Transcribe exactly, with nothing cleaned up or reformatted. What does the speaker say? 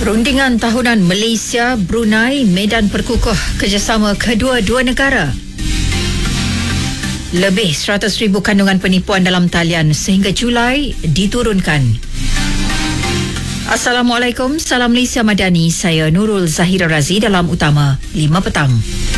Perundingan tahunan Malaysia, Brunei, medan perkukuh kerjasama kedua-dua negara. Lebih seratus ribu kandungan penipuan dalam talian sehingga Julai diturunkan. Assalamualaikum, salam Malaysia Madani. Saya Nurul Zahira Razi dalam Utama lima Petang.